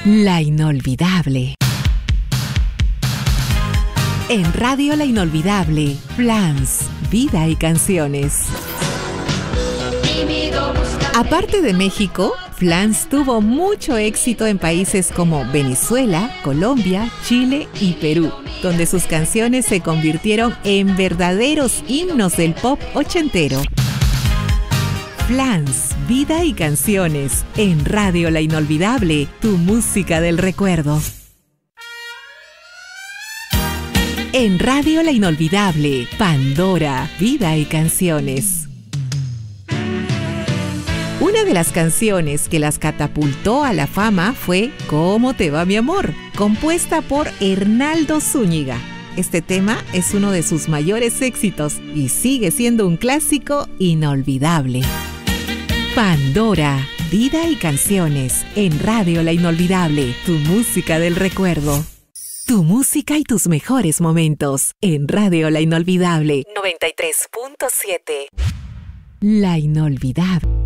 La Inolvidable. En Radio La Inolvidable, Flans, vida y canciones. Aparte de México, Flans tuvo mucho éxito en países como Venezuela, Colombia, Chile y Perú, donde sus canciones se convirtieron en verdaderos himnos del pop ochentero. Flans, vida y canciones, en Radio La Inolvidable, tu música del recuerdo. En Radio La Inolvidable, Pandora, vida y canciones. Una de las canciones que las catapultó a la fama fue ¿Cómo te va mi amor?, compuesta por Hernaldo Zúñiga. Este tema es uno de sus mayores éxitos y sigue siendo un clásico inolvidable. Pandora, vida y canciones, en Radio La Inolvidable, tu música del recuerdo. Tu música y tus mejores momentos, en Radio La Inolvidable 93.7. La Inolvidable.